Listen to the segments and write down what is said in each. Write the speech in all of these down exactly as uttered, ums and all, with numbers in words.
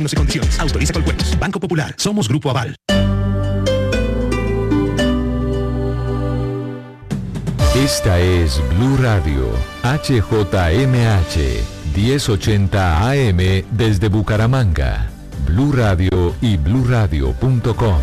y condiciones. Autoriza Colpuertos. Banco Popular. Somos Grupo Aval. Esta es Blue Radio, H J M H, diez ochenta A M desde Bucaramanga. Blue Radio y blue radio punto com.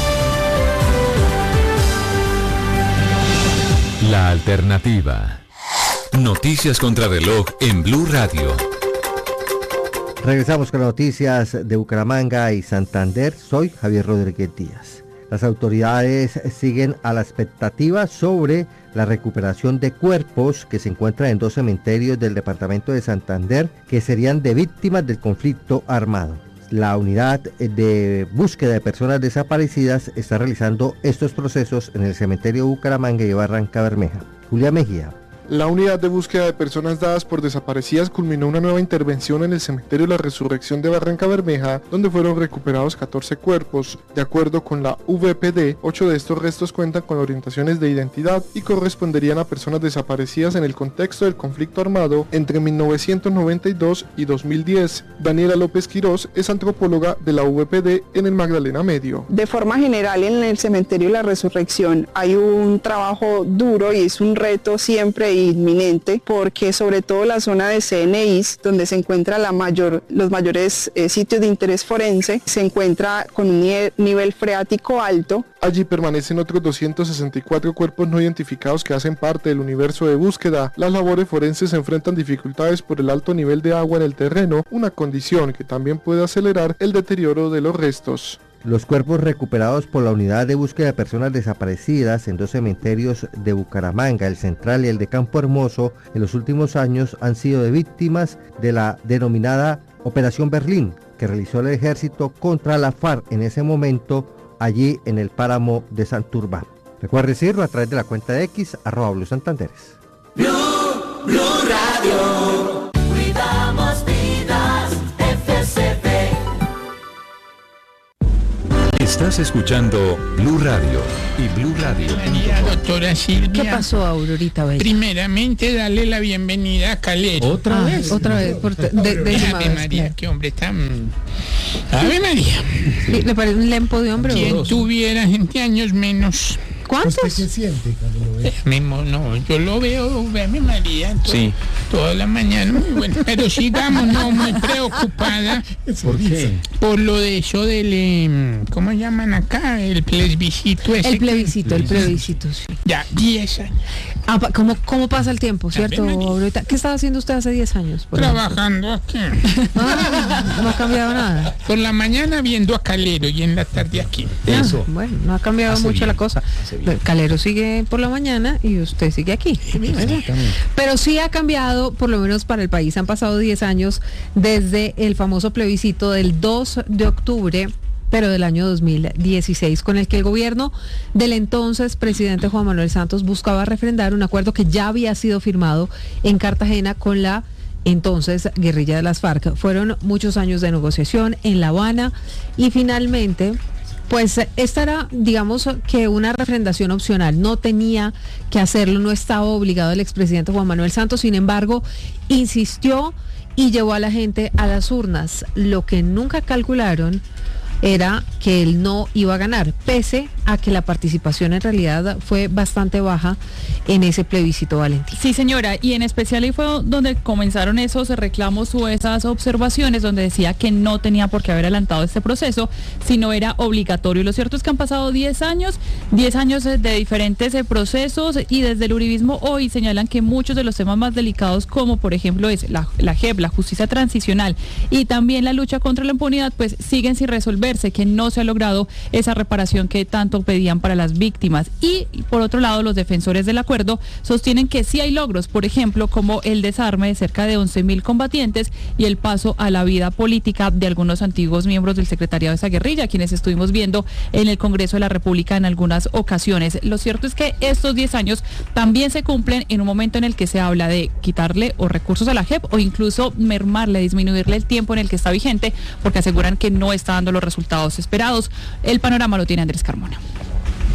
La alternativa. Noticias contra reloj en Blue Radio. Regresamos con las noticias de Bucaramanga y Santander. Soy Javier Rodríguez Díaz. Las autoridades siguen a la expectativa sobre la recuperación de cuerpos que se encuentran en dos cementerios del departamento de Santander que serían de víctimas del conflicto armado. La unidad de búsqueda de personas desaparecidas está realizando estos procesos en el cementerio Bucaramanga y Barranca Bermeja. Julia Mejía. La unidad de búsqueda de personas dadas por desaparecidas culminó una nueva intervención en el cementerio La Resurrección de Barranca Bermeja, donde fueron recuperados catorce cuerpos. De acuerdo con la V P D, ocho de estos restos cuentan con orientaciones de identidad y corresponderían a personas desaparecidas en el contexto del conflicto armado entre mil novecientos noventa y dos y dos mil diez. Daniela López Quirós es antropóloga de la V P D en el Magdalena Medio. De forma general, en el cementerio La Resurrección hay un trabajo duro y es un reto siempre inminente, porque sobre todo la zona de C N Is, donde se encuentra la mayor, los mayores eh, sitios de interés forense, se encuentra con un nie- nivel freático alto. Allí permanecen otros doscientos sesenta y cuatro cuerpos no identificados que hacen parte del universo de búsqueda. Las labores forenses enfrentan dificultades por el alto nivel de agua en el terreno, una condición que también puede acelerar el deterioro de los restos. Los cuerpos recuperados por la unidad de búsqueda de personas desaparecidas en dos cementerios de Bucaramanga, el Central y el de Campo Hermoso, en los últimos años han sido de víctimas de la denominada Operación Berlín, que realizó el ejército contra la FARC en ese momento, allí en el páramo de Santurbán. Recuerde seguirlo a través de la cuenta de X, arroba Blue Santanderes. Blue, Blue Radio, cuidamos vidas, F C P. Estás escuchando Blue Radio y Blue Radio. María, doctora Silvia. ¿Qué pasó, Aurorita Bella? Primeramente, darle la bienvenida a Calero. ¿Otra ah, vez? Otra vez. Por de, de, de Ave María, claro. Qué hombre tan... Ave María. ¿Le parece un lempo de hombre? Quien tuviera veinte años menos... ¿Cuántos? ¿Usted qué siente cuando lo ve? Mismo, no, yo lo veo, véame María, to, sí. toda la mañana, muy bueno, pero sigamos, no, muy preocupada. ¿Por qué? Por lo de eso del, ¿cómo llaman acá? El plebiscito ese. El plebiscito, que... el plebiscito, sí. Ya, diez años. Ah, ¿cómo, ¿Cómo pasa el tiempo, cierto, ahorita? ¿Qué estaba haciendo usted hace diez años? Trabajando aquí. Ah, no ha cambiado nada. Por la mañana viendo a Calero y en la tarde aquí. Eso. Ah, bueno, no ha cambiado Hace mucho bien. la cosa. Calero sigue por la mañana y usted sigue aquí. Pero sí ha cambiado, por lo menos para el país. Han pasado diez años desde el famoso plebiscito del dos de octubre, pero del año dos mil dieciséis, con el que el gobierno del entonces presidente Juan Manuel Santos buscaba refrendar un acuerdo que ya había sido firmado en Cartagena con la entonces guerrilla de las FARC. Fueron muchos años de negociación en La Habana y finalmente... Pues esta era, digamos, que una refrendación opcional, no tenía que hacerlo, no estaba obligado el expresidente Juan Manuel Santos, sin embargo, insistió y llevó a la gente a las urnas. Lo que nunca calcularon era que él no iba a ganar, pese a que la participación en realidad fue bastante baja en ese plebiscito, Valentín. Sí, señora, y en especial ahí fue donde comenzaron esos reclamos o esas observaciones donde decía que no tenía por qué haber adelantado este proceso, sino era obligatorio. Lo cierto es que han pasado diez años, diez años de diferentes procesos, y desde el uribismo hoy señalan que muchos de los temas más delicados, como por ejemplo es la, la J E P, la justicia transicional, y también la lucha contra la impunidad, pues siguen sin resolverse, que no se ha logrado esa reparación que tanto pedían para las víctimas. Y por otro lado, los defensores del acuerdo sostienen que sí hay logros, por ejemplo, como el desarme de cerca de once mil combatientes y el paso a la vida política de algunos antiguos miembros del secretariado de esa guerrilla, quienes estuvimos viendo en el Congreso de la República en algunas ocasiones. Lo cierto es que estos diez años también se cumplen en un momento en el que se habla de quitarle o recursos a la J E P o incluso mermarle, disminuirle el tiempo en el que está vigente, porque aseguran que no está dando los resultados esperados. El panorama lo tiene Andrés Carmona.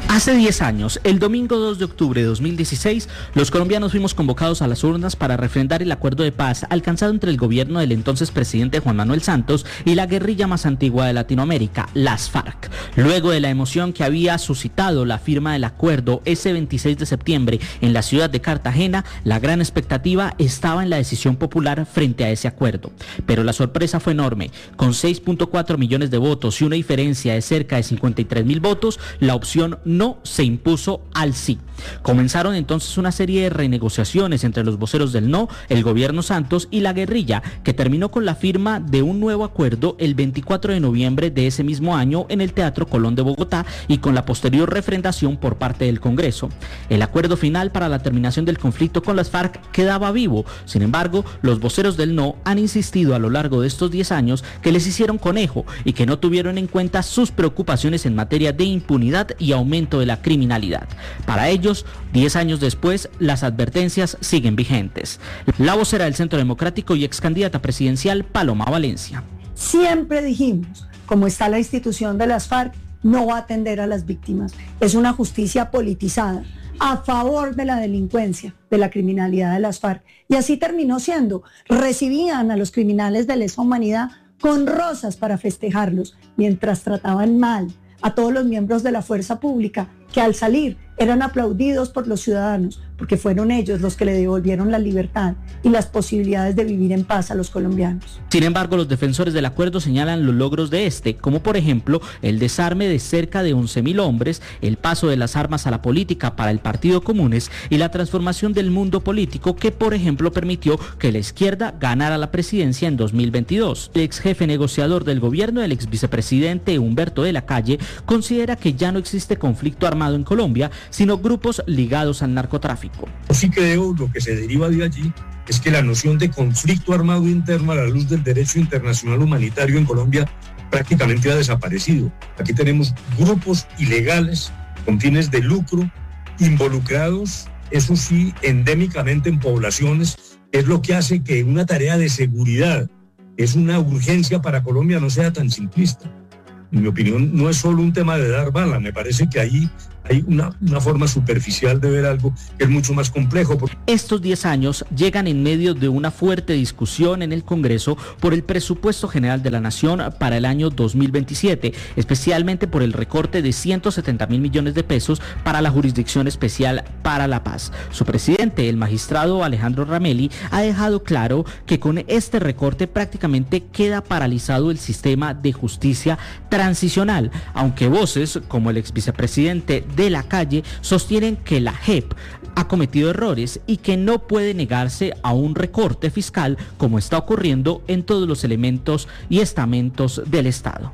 Hace diez años, el domingo dos de octubre de dos mil dieciséis, los colombianos fuimos convocados a las urnas para refrendar el acuerdo de paz alcanzado entre el gobierno del entonces presidente Juan Manuel Santos y la guerrilla más antigua de Latinoamérica, las FARC. Luego de la emoción que había suscitado la firma del acuerdo ese veintiséis de septiembre en la ciudad de Cartagena, la gran expectativa estaba en la decisión popular frente a ese acuerdo. Pero la sorpresa fue enorme. Con seis punto cuatro millones de votos y una diferencia de cerca de cincuenta y tres mil votos, la opción no no se impuso al sí. Comenzaron entonces una serie de renegociaciones entre los voceros del no, el gobierno Santos y la guerrilla, que terminó con la firma de un nuevo acuerdo el veinticuatro de noviembre de ese mismo año en el Teatro Colón de Bogotá y con la posterior refrendación por parte del Congreso. El acuerdo final para la terminación del conflicto con las FARC quedaba vivo. Sin embargo, los voceros del no han insistido a lo largo de estos diez años que les hicieron conejo y que no tuvieron en cuenta sus preocupaciones en materia de impunidad y aumento de la criminalidad. Para ellos, diez años después, las advertencias siguen vigentes. La vocera del Centro Democrático y ex candidata presidencial, Paloma Valencia. Siempre dijimos, como está la institución de las FARC, no va a atender a las víctimas. Es una justicia politizada, a favor de la delincuencia, de la criminalidad de las FARC. Y así terminó siendo. Recibían a los criminales de lesa humanidad con rosas para festejarlos, mientras trataban mal a todos los miembros de la fuerza pública, que al salir eran aplaudidos por los ciudadanos, porque fueron ellos los que le devolvieron la libertad y las posibilidades de vivir en paz a los colombianos. Sin embargo, los defensores del acuerdo señalan los logros de este, como por ejemplo el desarme de cerca de once mil hombres, el paso de las armas a la política para el Partido Comunes y la transformación del mundo político que, por ejemplo, permitió que la izquierda ganara la presidencia en dos mil veintidós. El ex jefe negociador del gobierno, el ex vicepresidente Humberto de la Calle, considera que ya no existe conflicto armado en Colombia, sino grupos ligados al narcotráfico. Sí creo lo que se deriva de allí es que la noción de conflicto armado interno a la luz del derecho internacional humanitario en Colombia prácticamente ha desaparecido. Aquí tenemos grupos ilegales con fines de lucro involucrados, eso sí, endémicamente en poblaciones, es lo que hace que una tarea de seguridad, es una urgencia para Colombia, no sea tan simplista. En mi opinión, no es solo un tema de dar bala, me parece que ahí hay una, una forma superficial de ver algo que es mucho más complejo. Estos diez años llegan en medio de una fuerte discusión en el Congreso por el presupuesto general de la Nación para el año dos mil veintisiete, especialmente por el recorte de ciento setenta mil millones de pesos para la Jurisdicción Especial para la Paz. Su presidente, el magistrado Alejandro Ramelli, ha dejado claro que con este recorte prácticamente queda paralizado el sistema de justicia transicional, aunque voces como el ex vicepresidente de la Calle sostienen que la J E P ha cometido errores y que no puede negarse a un recorte fiscal como está ocurriendo en todos los elementos y estamentos del Estado.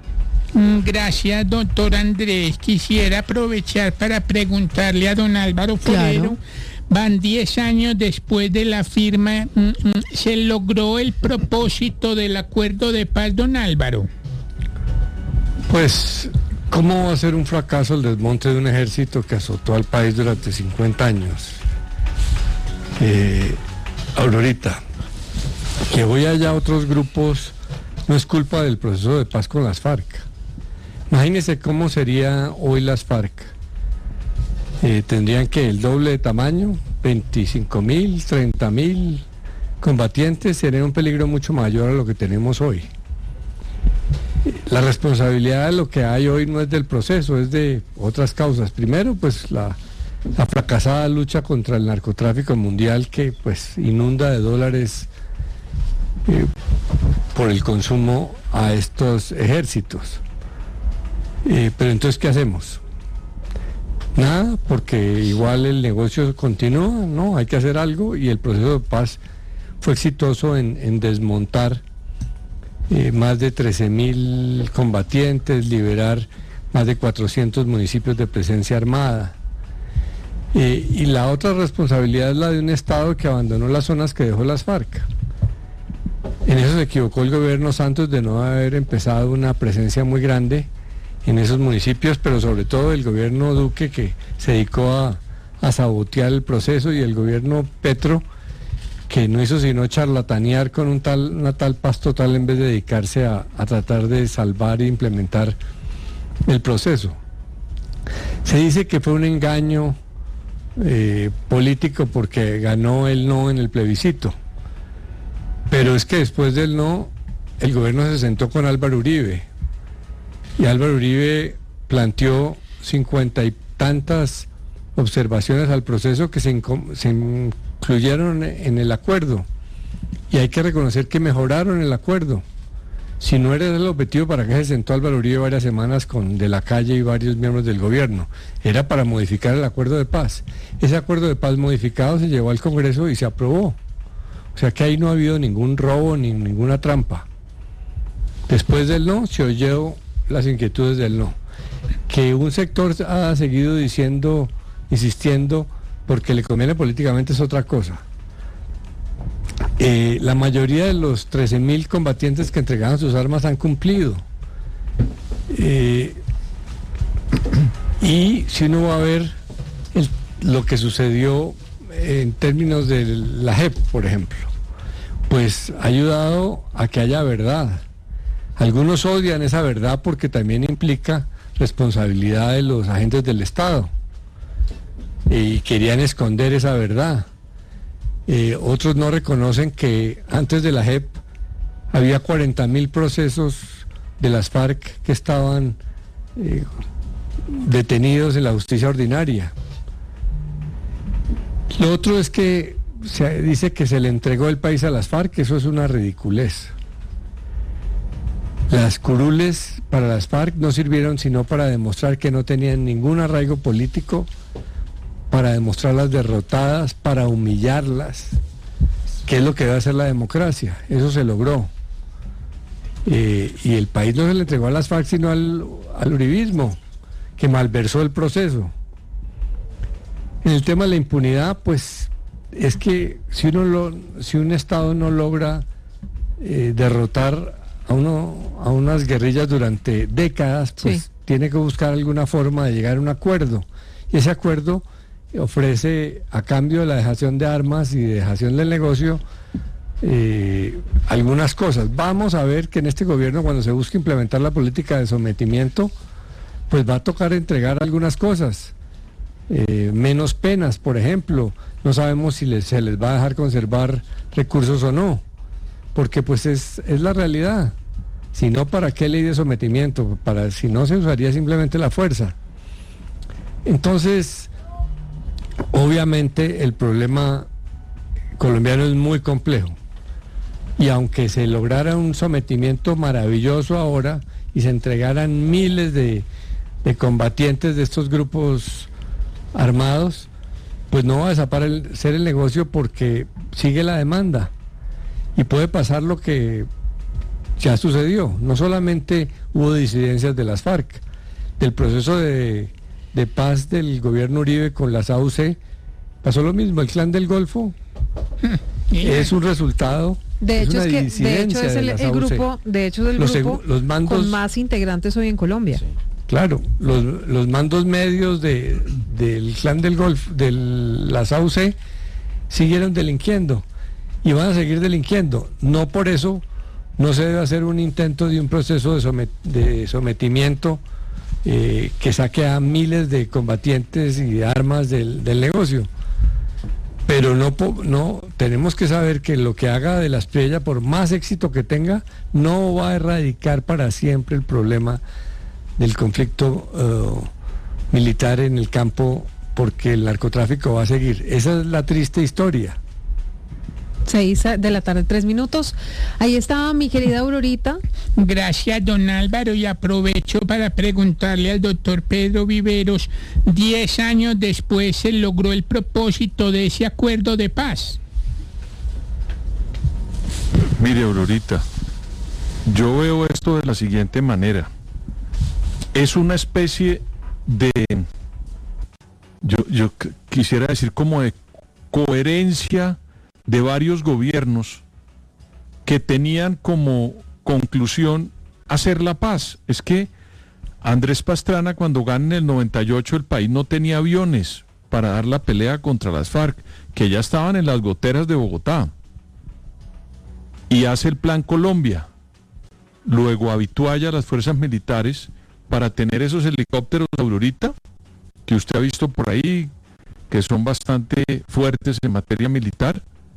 Gracias, doctor Andrés. Quisiera aprovechar para preguntarle a don Álvaro Forero. Claro. Van diez años después de la firma. ¿Se logró el propósito del acuerdo de paz, don Álvaro? Pues, ¿cómo va a ser un fracaso el desmonte de un ejército que azotó al país durante cincuenta años? Eh, Aurorita, que hoy haya otros grupos no es culpa del proceso de paz con las FARC. Imagínense cómo sería hoy las FARC. Eh, tendrían que el doble de tamaño, veinticinco mil, treinta mil combatientes, sería un peligro mucho mayor a lo que tenemos hoy. La responsabilidad de lo que hay hoy no es del proceso, es de otras causas. Primero, pues la, la fracasada lucha contra el narcotráfico mundial que pues inunda de dólares eh, por el consumo a estos ejércitos. Eh, pero entonces, ¿qué hacemos? Nada, porque igual el negocio continúa, ¿no? Hay que hacer algo y el proceso de paz fue exitoso en, en desmontar Eh, más de trece mil combatientes, liberar más de cuatrocientos municipios de presencia armada. Eh, y la otra responsabilidad es la de un Estado que abandonó las zonas que dejó las FARC. En eso se equivocó el gobierno Santos de no haber empezado una presencia muy grande en esos municipios, pero sobre todo el gobierno Duque, que se dedicó a, a sabotear el proceso, y el gobierno Petro, que no hizo sino charlatanear con un tal, una tal paz total en vez de dedicarse a, a tratar de salvar e implementar el proceso. Se dice que fue un engaño eh, político porque ganó el no en el plebiscito. Pero es que después del no, el gobierno se sentó con Álvaro Uribe. Y Álvaro Uribe planteó cincuenta y tantas observaciones al proceso que se, inco- se incluyeron en el acuerdo. Y hay que reconocer que mejoraron el acuerdo. Si no era el objetivo, ¿para qué se sentó Álvaro Uribe varias semanas con De la Calle y varios miembros del gobierno? Era para modificar el acuerdo de paz. Ese acuerdo de paz modificado se llevó al Congreso y se aprobó. O sea que ahí no ha habido ningún robo ni ninguna trampa. Después del no, se oyó las inquietudes del no. Que un sector ha seguido diciendo, insistiendo, porque le conviene políticamente es otra cosa. Eh, la mayoría de los trece mil combatientes que entregaron sus armas han cumplido. Eh, y si uno va a ver el, lo que sucedió en términos de la J E P, por ejemplo, pues ha ayudado a que haya verdad. Algunos odian esa verdad porque también implica responsabilidad de los agentes del Estado y querían esconder esa verdad. Eh, otros no reconocen que antes de la J E P había cuarenta mil procesos de las FARC que estaban eh, detenidos en la justicia ordinaria. Lo otro es que se dice que se le entregó el país a las FARC, eso es una ridiculez. Las curules para las FARC no sirvieron sino para demostrar que no tenían ningún arraigo político, para demostrarlas derrotadas, para humillarlas, que es lo que debe hacer la democracia. Eso se logró. Eh, y el país no se le entregó a las FARC sino al, al uribismo, que malversó el proceso. En el tema de la impunidad, pues es que si uno lo, si un Estado no logra eh, derrotar a uno a unas guerrillas durante décadas, pues sí, tiene que buscar alguna forma de llegar a un acuerdo. Y ese acuerdo ofrece, a cambio de la dejación de armas y de dejación del negocio, eh, algunas cosas. Vamos a ver que en este gobierno, cuando se busque implementar la política de sometimiento, pues va a tocar entregar algunas cosas. Eh, menos penas, por ejemplo. No sabemos si les, se les va a dejar conservar recursos o no, porque pues es, es la realidad. Si no, ¿para qué ley de sometimiento? Para, si no, se usaría simplemente la fuerza. Entonces, obviamente el problema colombiano es muy complejo, y aunque se lograra un sometimiento maravilloso ahora y se entregaran miles de, de combatientes de estos grupos armados, pues no va a desaparecer el negocio porque sigue la demanda y puede pasar lo que ya sucedió. No solamente hubo disidencias de las FARC, del proceso de, de paz del gobierno Uribe con las A U C pasó lo mismo. El Clan del Golfo es un resultado. De hecho es, es que de hecho es el, el grupo, de hecho es el los, grupo los mandos, con más integrantes hoy en Colombia. Sí. Claro, los, los mandos medios de, del Clan del Golfo, de las A U C, siguieron delinquiendo y van a seguir delinquiendo. No por eso no se debe hacer un intento de un proceso de, somet, de sometimiento eh, que saque a miles de combatientes y de armas del, del negocio. Pero no, no tenemos que saber que lo que haga de la Espriella, por más éxito que tenga, no va a erradicar para siempre el problema del conflicto uh, militar en el campo, porque el narcotráfico va a seguir. Esa es la triste historia. Seis de la tarde, tres minutos. Ahí está mi querida Aurorita. Gracias, don Álvaro, y aprovecho para preguntarle al doctor Pedro Viveros, diez años después se logró el propósito de ese acuerdo de paz. Mire, Aurorita, yo veo esto de la siguiente manera. Es una especie de, yo, yo quisiera decir como de coherencia de varios gobiernos que tenían como conclusión hacer la paz. Es que Andrés Pastrana, cuando gana en el noventa y ocho, el país no tenía aviones para dar la pelea contra las FARC, que ya estaban en las goteras de Bogotá, y hace el Plan Colombia. Luego habitualla a las fuerzas militares para tener esos helicópteros, Aurorita, que usted ha visto por ahí, que son bastante fuertes en materia militar,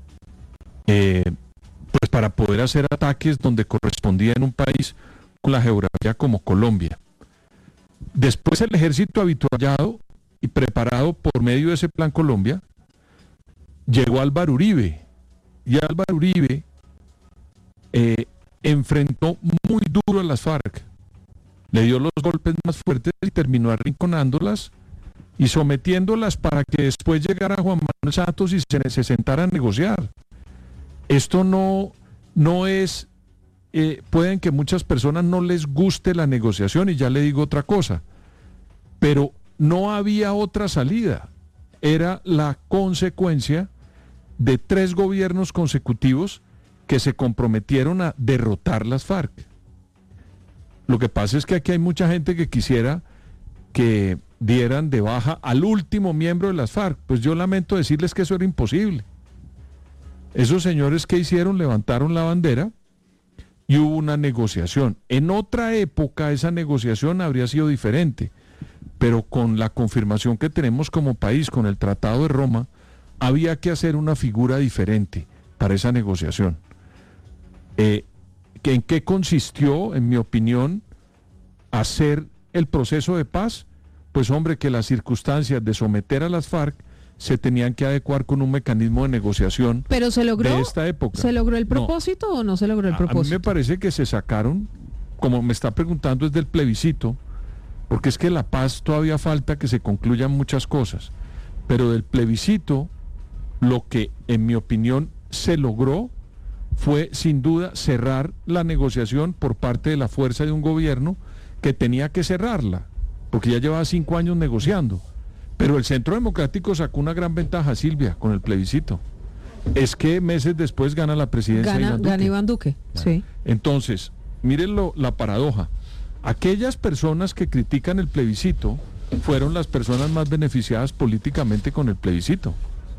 eh, pues para poder hacer ataques donde correspondía en un país con la geografía como Colombia. Después el ejército habituallado y preparado por medio de ese Plan Colombia, llegó Álvaro Uribe, y Álvaro Uribe eh, enfrentó muy duro a las FARC, le dio los golpes más fuertes y terminó arrinconándolas y sometiéndolas para que después llegara Juan Manuel Santos y se, se sentara a negociar. Esto no, no es, eh, pueden que muchas personas no les guste la negociación, y ya le digo otra cosa, pero no había otra salida, era la consecuencia de tres gobiernos consecutivos que se comprometieron a derrotar las FARC. Lo que pasa es que aquí hay mucha gente que quisiera que dieran de baja al último miembro de las FARC. Pues yo lamento decirles que eso era imposible. Esos señores que hicieron, levantaron la bandera y hubo una negociación. En otra época esa negociación habría sido diferente, pero con la confirmación que tenemos como país, con el Tratado de Roma, había que hacer una figura diferente para esa negociación. Eh, ¿En qué consistió, en mi opinión, hacer el proceso de paz? Pues hombre, que las circunstancias de someter a las FARC se tenían que adecuar con un mecanismo de negociación. Pero se logró, de esta época. ¿Se logró el propósito no. o no se logró el a, propósito? A mí me parece que se sacaron, como me está preguntando, es del plebiscito, porque es que la paz todavía falta que se concluyan muchas cosas, pero del plebiscito lo que en mi opinión se logró fue sin duda cerrar la negociación por parte de la fuerza de un gobierno que tenía que cerrarla, porque ya llevaba cinco años negociando. Pero el Centro Democrático sacó una gran ventaja, Silvia, con el plebiscito. Es que meses después gana la presidencia gana, Iván Duque. Gana Iván Duque, sí. Entonces, mírenlo, la paradoja. Aquellas personas que critican el plebiscito fueron las personas más beneficiadas políticamente con el plebiscito.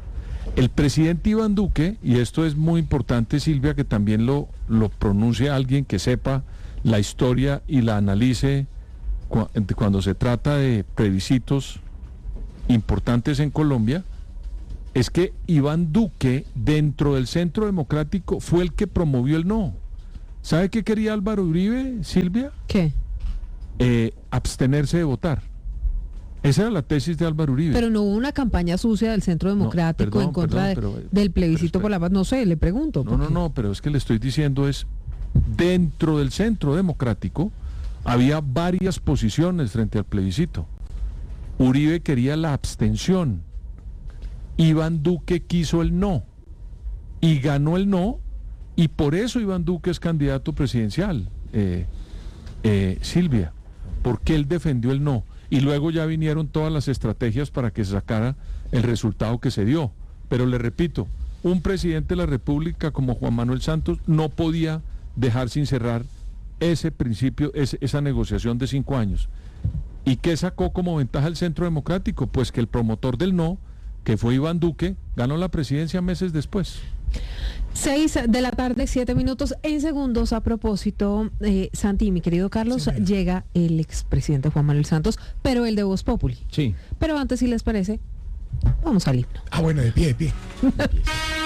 El presidente Iván Duque, y esto es muy importante, Silvia, que también lo, lo pronuncie alguien que sepa la historia y la analice cu- cuando se trata de plebiscitos importantes en Colombia, es que Iván Duque, dentro del Centro Democrático, fue el que promovió el no. ¿Sabe qué quería Álvaro Uribe, Silvia? ¿Qué? Eh, abstenerse de votar. Esa era la tesis de Álvaro Uribe. Pero no hubo una campaña sucia del Centro Democrático no, perdón, en contra perdón, de, pero, del plebiscito pero, por la paz. No sé, le pregunto. No, no, no, pero es que le estoy diciendo es, dentro del Centro Democrático había varias posiciones frente al plebiscito. Uribe quería la abstención. Iván Duque quiso el no. Y ganó el no, y por eso Iván Duque es candidato presidencial, eh, eh, Silvia, porque él defendió el no. Y luego ya vinieron todas las estrategias para que se sacara el resultado que se dio. Pero le repito, un presidente de la República como Juan Manuel Santos no podía dejar sin cerrar ese principio, ese, esa negociación de cinco años. ¿Y qué sacó como ventaja el Centro Democrático? Pues que el promotor del no, que fue Iván Duque, ganó la presidencia meses después. Seis de la tarde, siete minutos. En segundos, a propósito, eh, Santi, mi querido Carlos, sí, llega el expresidente Juan Manuel Santos, pero el de Voz Populi. Sí. Pero antes, si les parece, vamos al himno. Ah, bueno, de pie, de pie. De pie.